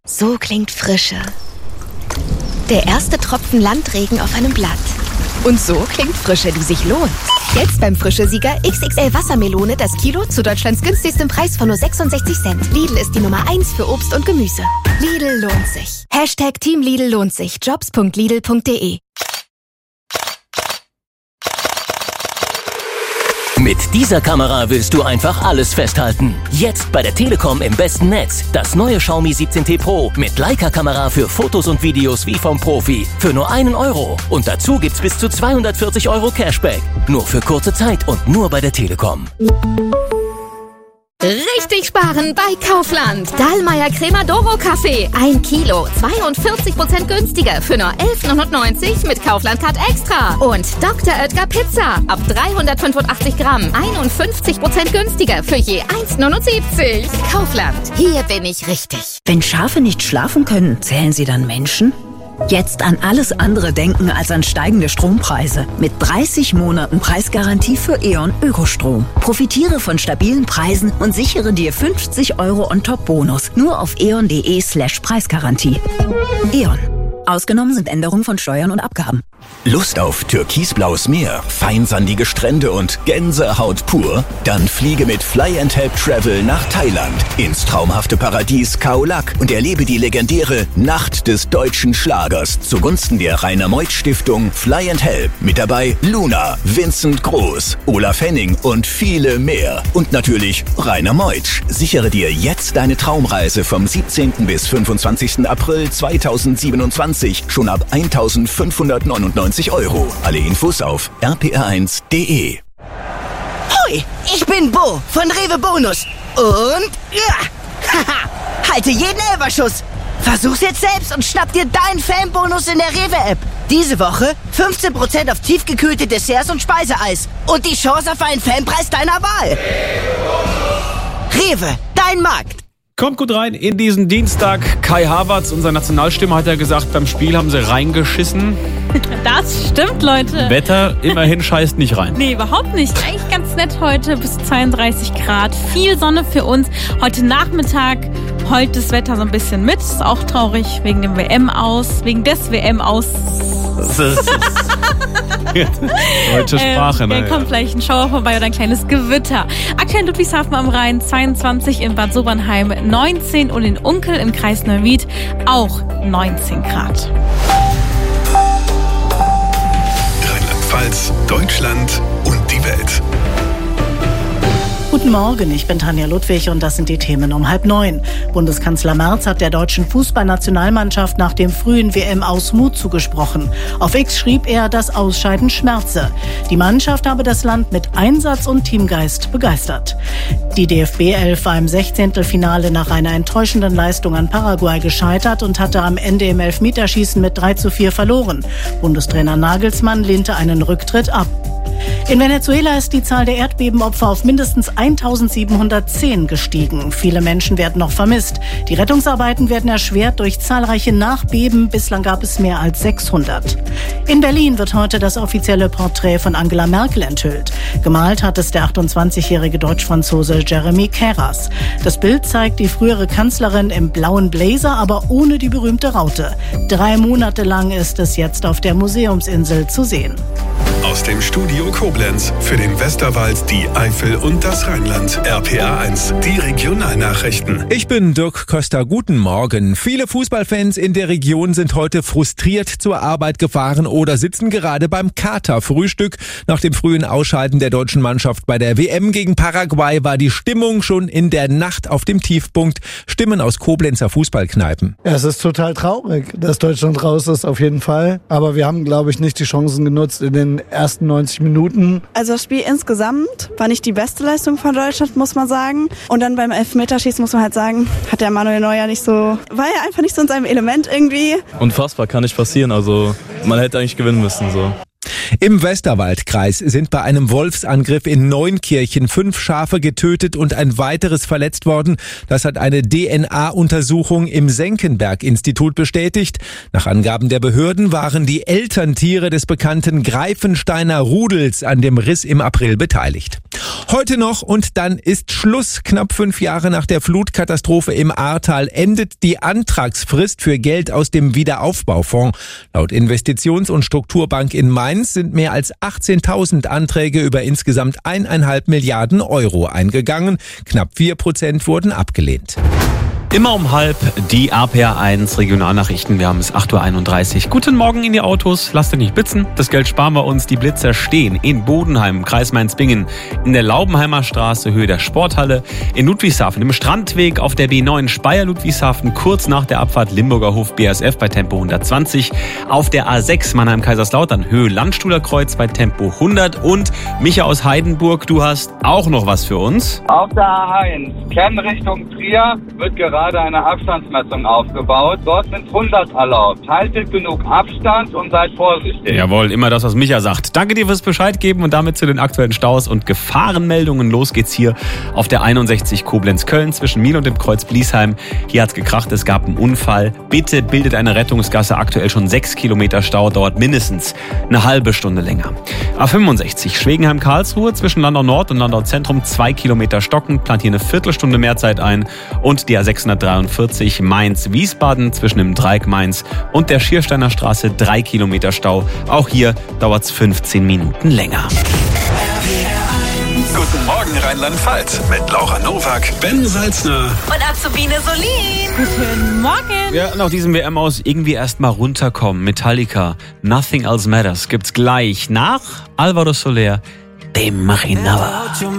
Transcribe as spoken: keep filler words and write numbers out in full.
So klingt Frische. Der erste Tropfen Landregen auf einem Blatt. Und so klingt Frische, die sich lohnt. Jetzt beim Frische-Sieger X X L Wassermelone das Kilo zu Deutschlands günstigstem Preis von nur sechsundsechzig Cent. Lidl ist die Nummer eins für Obst und Gemüse. Lidl lohnt sich. Hashtag Team Lidl lohnt sich. Jobs punkt lidl punkt de. Mit dieser Kamera willst du einfach alles festhalten. Jetzt bei der Telekom im besten Netz. Das neue Xiaomi siebzehn T Pro mit Leica-Kamera für Fotos und Videos wie vom Profi. Für nur einen Euro. Und dazu gibt's bis zu zweihundertvierzig Euro Cashback. Nur für kurze Zeit und nur bei der Telekom. Richtig sparen bei Kaufland. Dallmayr Cremadoro Kaffee. Ein Kilo. zweiundvierzig Prozent günstiger für nur elf neunundneunzig mit Kaufland Card Extra. Und Doktor Oetker Pizza. Ab dreihundertfünfundachtzig Gramm. einundfünfzig Prozent günstiger für je eins neunundsiebzig. Kaufland. Hier bin ich richtig. Wenn Schafe nicht schlafen können, zählen sie dann Menschen? Jetzt an alles andere denken als an steigende Strompreise. Mit dreißig Monaten Preisgarantie für E.ON Ökostrom. Profitiere von stabilen Preisen und sichere dir fünfzig Euro On-Top-Bonus. Nur auf eon.de slash Preisgarantie. E.ON. Ausgenommen sind Änderungen von Steuern und Abgaben. Lust auf türkisblaues Meer, feinsandige Strände und Gänsehaut pur? Dann fliege mit Fly and Help Travel nach Thailand ins traumhafte Paradies Khao Lak und erlebe die legendäre Nacht des deutschen Schlagers zugunsten der Rainer Meuth Stiftung Fly and Help. Mit dabei Luna, Vincent Groß, Olaf Henning und viele mehr. Und natürlich Rainer Meuth. Sichere dir jetzt deine Traumreise vom siebzehnten bis fünfundzwanzigsten April zweitausendsiebenundzwanzig schon ab eintausendfünfhundertneunundneunzig Euro. Alle Infos auf r p r eins punkt de. Hoi, ich bin Bo von Rewe Bonus. Und ja, haha, halte jeden Elferschuss. Versuch's jetzt selbst und schnapp dir deinen Fanbonus in der Rewe-App. Diese Woche fünfzehn Prozent auf tiefgekühlte Desserts und Speiseeis. Und die Chance auf einen Fanpreis deiner Wahl. Rewe, dein Markt. Kommt gut rein in diesen Dienstag. Kai Havertz, unser Nationalstürmer, hat ja gesagt, beim Spiel haben sie reingeschissen. Das stimmt, Leute. Wetter immerhin scheißt nicht rein. Nee, überhaupt nicht. Eigentlich ganz nett heute, bis zweiunddreißig Grad. Viel Sonne für uns. Heute Nachmittag heult das Wetter so ein bisschen mit. Ist auch traurig wegen dem W M-Aus, wegen des W M-Aus. Deutsche Sprache, ähm, ne? Dann kommt vielleicht ein Schauer vorbei oder ein kleines Gewitter. Aktuell in Ludwigshafen am Rhein zweiundzwanzig, in Bad Sobernheim neunzehn und in Unkel im Kreis Neuwied auch neunzehn Grad. Rheinland-Pfalz, Deutschland und die Welt. Guten Morgen, ich bin Tanja Ludwig und das sind die Themen um halb neun. Bundeskanzler Merz hat der deutschen Fußballnationalmannschaft nach dem frühen W M-Aus Mut zugesprochen. Auf X schrieb er, das Ausscheiden schmerze. Die Mannschaft habe das Land mit Einsatz und Teamgeist begeistert. Die D F B elf war im Sechzehntelfinale nach einer enttäuschenden Leistung an Paraguay gescheitert und hatte am Ende im Elfmeterschießen mit drei zu vier verloren. Bundestrainer Nagelsmann lehnte einen Rücktritt ab. In Venezuela ist die Zahl der Erdbebenopfer auf mindestens eintausendsiebenhundertzehn gestiegen. Viele Menschen werden noch vermisst. Die Rettungsarbeiten werden erschwert durch zahlreiche Nachbeben. Bislang gab es mehr als sechshundert. In Berlin wird heute das offizielle Porträt von Angela Merkel enthüllt. Gemalt hat es der achtundzwanzigjährige Deutsch-Franzose Jeremy Carras. Das Bild zeigt die frühere Kanzlerin im blauen Blazer, aber ohne die berühmte Raute. Drei Monate lang ist es jetzt auf der Museumsinsel zu sehen. Aus dem Studio Koblenz für den Westerwald, die Eifel und das Rheinland. R P R eins, die Regionalnachrichten. Ich bin Dirk Köster, guten Morgen. Viele Fußballfans in der Region sind heute frustriert zur Arbeit gefahren oder sitzen gerade beim Kater-Frühstück. Nach dem frühen Ausscheiden der deutschen Mannschaft bei der W M gegen Paraguay war die Stimmung schon in der Nacht auf dem Tiefpunkt. Stimmen aus Koblenzer Fußballkneipen. Ja, es ist total traurig, dass Deutschland raus ist, auf jeden Fall. Aber wir haben, glaube ich, nicht die Chancen genutzt in den ersten neunzig Minuten. Also das Spiel insgesamt war nicht die beste Leistung von Deutschland, muss man sagen. Und dann beim Elfmeterschießen muss man halt sagen, hat der Manuel Neuer nicht so, war ja einfach nicht so in seinem Element irgendwie. Unfassbar, kann nicht passieren. Also man hätte eigentlich gewinnen müssen, so. Im Westerwaldkreis sind bei einem Wolfsangriff in Neunkirchen fünf Schafe getötet und ein weiteres verletzt worden. Das hat eine D N A-Untersuchung im Senckenberg-Institut bestätigt. Nach Angaben der Behörden waren die Elterntiere des bekannten Greifensteiner Rudels an dem Riss im April beteiligt. Heute noch und dann ist Schluss. Knapp fünf Jahre nach der Flutkatastrophe im Ahrtal endet die Antragsfrist für Geld aus dem Wiederaufbaufonds. Laut Investitions- und Strukturbank in Mainz sind mehr als achtzehntausend Anträge über insgesamt eineinhalb Milliarden Euro eingegangen. Knapp vier Prozent wurden abgelehnt. Immer um halb die R P R eins Regionalnachrichten. Wir haben es acht Uhr einunddreißig. Guten Morgen in die Autos. Lasst euch nicht blitzen. Das Geld sparen wir uns. Die Blitzer stehen in Bodenheim, Kreis Mainz-Bingen, in der Laubenheimer Straße, Höhe der Sporthalle, in Ludwigshafen, im Strandweg auf der B neun Speyer-Ludwigshafen, kurz nach der Abfahrt Limburger Hof B A S F bei Tempo hundertzwanzig, auf der A sechs Mannheim-Kaiserslautern, Höhe Landstuhler Kreuz bei Tempo hundert und Micha aus Heidenburg, du hast auch noch was für uns. Auf der A eins, Kennrichtung Trier, wird gerade eine Abstandsmessung aufgebaut. Dort sind hundert erlaubt. Haltet genug Abstand und seid vorsichtig. Jawohl, immer das, was Micha sagt. Danke dir fürs Bescheid geben und damit zu den aktuellen Staus und Gefahrenmeldungen. Los geht's hier auf der einundsechzig Koblenz-Köln zwischen Miel und dem Kreuz Bliesheim. Hier hat's gekracht, es gab einen Unfall. Bitte bildet eine Rettungsgasse aktuell schon sechs Kilometer Stau, dauert mindestens eine halbe Stunde länger. A fünfundsechzig Schwegenheim-Karlsruhe zwischen Landau Nord und Landau Zentrum zwei Kilometer stocken, plant hier eine Viertelstunde mehr Zeit ein und die A sechshundertdreiundvierzig Mainz-Wiesbaden zwischen dem Dreieck Mainz und der Schiersteiner Straße drei Kilometer Stau. Auch hier dauert es fünfzehn Minuten länger. Guten Morgen Rheinland-Pfalz mit Laura Nowak, Ben Salzner und Azubine Solin. Guten Morgen. Ja, nach diesem W M aus irgendwie erstmal runterkommen. Metallica, Nothing Else Matters gibt's gleich nach Alvaro Soler, dem Machinava.